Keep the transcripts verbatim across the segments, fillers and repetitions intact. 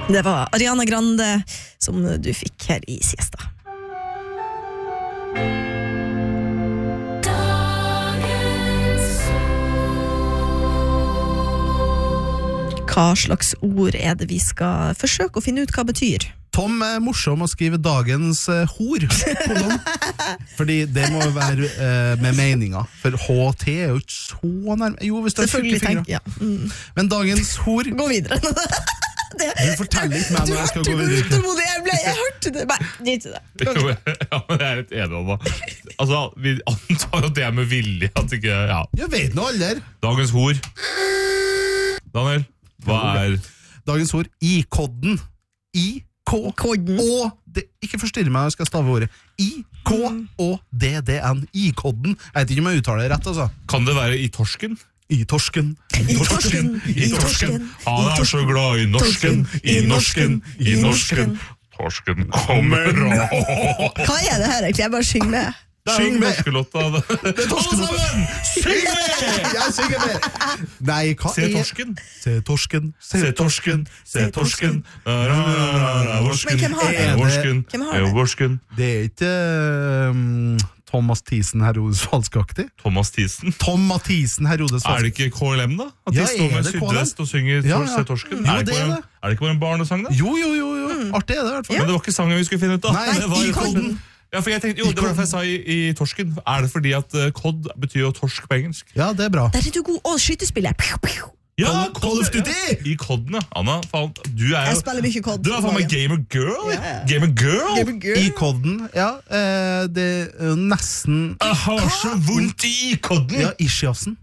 Det var Ariana Grande som du fikk her i Siesta. Hva slags ord er det vi skal forsøke å finne ut hva betyr? Tom er morsom å skrive dagens uh, hor på noen. Fordi det må være uh, med meninger. For H T er jo ikke så nærme. Jo, hvis du har tjukke fingre. Ja. Mm. Men dagens hor... Gå videre. Det, du forteller ikke meg når jeg skal gå videre. Du jeg, ble, jeg hørte det. Bare, dit til det. Jo, ja, men jeg er litt enig om det. Altså, vi antar at det er med vilje. At ikke, ja. Jeg vet noe aldri. Dagens hor. Daniel, hva er... Dagens hor, I-kodden. I-kodden. Kodden. Og det, ikke forstyrre meg når jeg skal stave ordet I-K-O-D-D-N I-kodden. Jeg vet ikke om jeg uttaler det rett, altså. Kan det være i torsken? I torsken I torsken I torsken Han er så glad i norsken I norsken I norsken Torsken kommer Hva er det her egentlig? Jeg bare synger med Syng med Torskelotta Alle sammen Syng med Jeg synger med Nei, hva Se torsken Se torsken Se torsken Se torsken Men hvem har det? Vorsken Hvem har det? Vorsken Det er ikke um, Thomas Thiesen Herodes falskaktig Thomas Thiesen Tom Mathisen Herodes Er falskaktig det ikke K L M da? At de Ja, står er med det K L M? sydvest og synger Ja, ja. Se torsken Jo, er, det det er bare, det. er det ikke bare en barnesang da? Jo, jo, jo, jo. Artig er det i hvert fall Men det var ikke sangen vi skulle finne ut da Nei, det var i kodden Ja, for jeg tenkte, jo, det var derfor jeg sa i, i torsken. Er det fordi at uh, kod betyr jo torsk på engelsk? Ja, det er bra Der er du god. Å, skytespillet. Ja, Call of Duty! Ja. I kodden, ja. Anna, faen, du er Jeg jo... spiller mye kod. Du er faen meg gamer girl, Ja, ja. Gamer girl? Gamer girl. I kodden, ja eh, Det er nesten Jeg har så vondt i kodden! Ja, ischiasen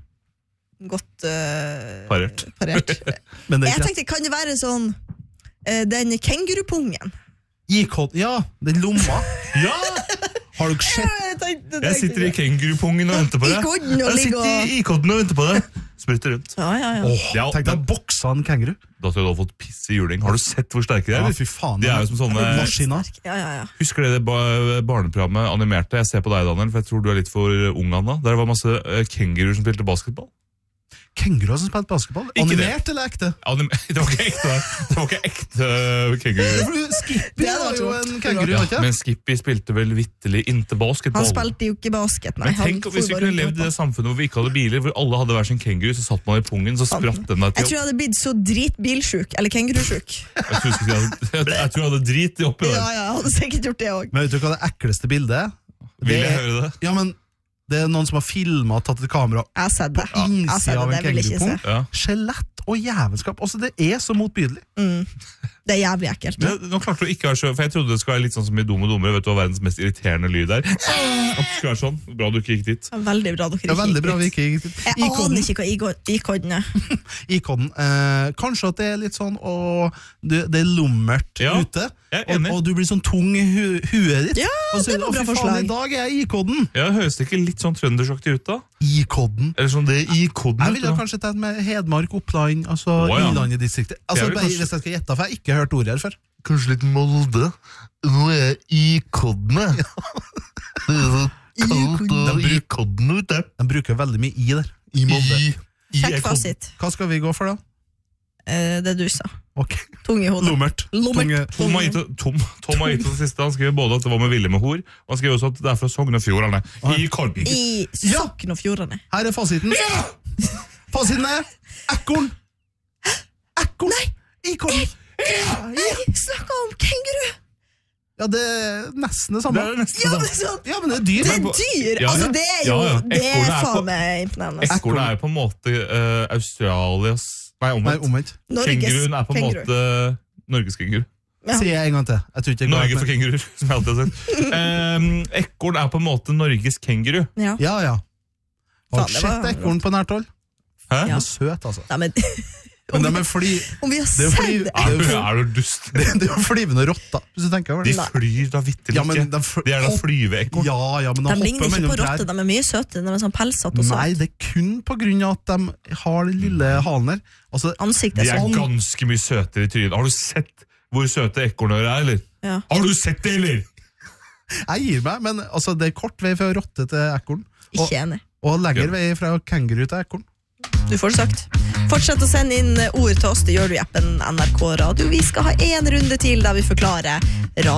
Godt uh, Parert. parert. Men det er Jeg ikke tenkte, kan det være sånn uh, den kengurupungen? I kodden, ja, den lomma Ja! Har du ikke sett Jeg, tenkte, Jeg sitter i kengurupungen og venter på I deg. kodden og Jeg ligger sitter og... i, i kodden og venter på deg. Sprutter rundt. Ja, ja, ja. Åh, Ja, tenk deg men- boksa en kenguru Da tror jeg du har fått piss i juling. Har du sett hvor sterke de er? Ja, eller? fy faen De er jo som sånne... Maskiner Ja, ja, ja. Husker dere det ba- barneprogrammet animerte? Jeg ser på deg, Daniel, for jeg tror du er litt for ung, Anna. Der var masse uh, kenguruer som spilte basketball. Kenguruer som spilte basketball Ikke det. Animert eller ekte? Anim det var ikke ekte, det var ikke ekte uh, kenguru. For Skippy Det var var jo jo- en kenguru, Ja, var ikke? men Skippy spilte vel vitterlig ikke basketball. Han spilte jo ikke basket, nei. Men tenk Han hvis vi for bare kunne levd i det samfunnet hvor vi ikke hadde biler, hvor alle hadde hver sin kenguru, så satt man i pungen, så spratt den der Jeg tror til. jeg hadde blitt så dritbilsjuk, eller kengurusjuk. Jeg tror jeg skulle si at- jeg jeg tror jeg hadde drit i oppi Ja, der. ja, jeg hadde sikkert gjort det også. Men vet du hva det ekleste bildet er? Vil Det jeg er- høre det? Ja, men det er noen som har filmet og tatt et kamera Jeg har sett det. på Jeg har sett innsida av det, en det vil jeg ikke kengurupung. se. Ja. Skjelett og jævelskap. Altså, det er så motbydelig. Mm. Det er jævlig ekkelt. Men nå klarte du ikke å være så, for jeg trodde det skulle være litt sånn som i Dum og Dummere, vet du hva verdens mest irriterende lyd er? At det skulle være sånn. Bra du ikke gikk dit. Veldig bra dere Ja, veldig bra vi gikk ikke gikk dit. dit. Jeg I kodden, aner ikke hva i-kodden er. i kodden. Eh, kanskje at det er litt sånn og det, det er lummert Ja, ute, jeg er og, enig. og du blir sånn tung i hu huet ditt. Ja, og så, det var å, bra fy faen, forslag. I dag er jeg i kodden. Ja, høres det ikke litt sånn trøndersaktig ut da? I kodden. Eller sånn det i koden. Jeg ville kanskje tatt med Hedmark, Oppland, altså Å, ja. Innlandet distriktet. Altså, Det er vel bare, kanskje- hvis jeg skal gjette, for jeg har ikke hørt ordet her før. Kanskje litt Molde. Nå er jeg i kodene. Det er så kaldt og i kodene ute. De bruker veldig mye i der. I Molde. I, i Sjekk er kodden. fasit. Hva skal vi gå for da? Eh, det du sa. Ok. Tung i hodet. Lummert. Lummert. Tunge. Tom har gitt Tom, Tom har gitt det siste. Han skriver både at det var med vilje med hor, og han skriver også at det er fra Sogn og Fjordane. I kodden. I Sogn og Fjordane. Her er fasiten. Fasiten er ekorn. Ekorn. Nei. I kodden. Jeg snakket om kenguru. Ja, det er nesten det Det samme. er nesten Ja, sånn. det er sant. Ja, men det er dyr. Det er Men på- dyr. Ja, Altså, ja. det er jo Ja, ja. Det er Ekornet er på- faen meg imponerende. Ekornet er på en måte uh, Australias Nei, Nei, omvendt. omvendt. Norges Kenguruen er på en kenguru. måte Norges kenguru. Ja. Sier jeg en gang til. Jeg tror ikke jeg går Norge med. for kenguruer, som jeg alltid har sagt. Um, ekorn er på en måte Norges kenguru. Ja. Ja, ja. Har Faen, du det sett var ekorn på nært hold? Hæ? De Ja. er søt, altså. Nei, men Men de er fly... om vi har Det er sett fordi- det Er du, Det er jo- er du dust? Det, det er jo flyvende rotter, hvis du tenker over De det. flyr da vitterlig Ja, men ikke. de fl- De er da hopp- flyveekorn. Ja, ja, men de, De ligner hopper ikke mellom på rotter, trær. de er mye søte. De er sånn pelsete og Nei, søte. det er kun på grunn av at de har den lille halen her. Altså, Ansiktet De er er sånn. ganske mye søtere i trynet. Har du sett hvor søte ekornører er, eller? Ja. Har du sett det, eller? jeg gir meg, men altså, det er kort vei fra rotte til ekorn. Og, Ikke enig. og lengre Ja. vei fra kenguru til ekorn. Du får det sagt. Fortsett å sende inn ord til oss, det gjør du i appen N R K Radio. Vi skal ha en runde til da vi forklarer rare